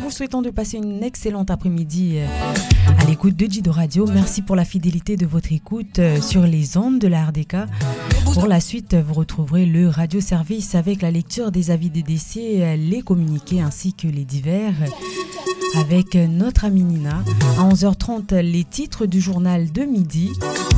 vous souhaitons de passer une excellente après-midi à l'écoute de Jido Radio. Merci pour la fidélité de votre écoute sur les ondes de la RDK. Pour la suite, vous retrouverez le radio-service avec la lecture des avis des décès, les communiqués ainsi que les divers avec notre amie Nina. À 11h30, les titres du journal de midi.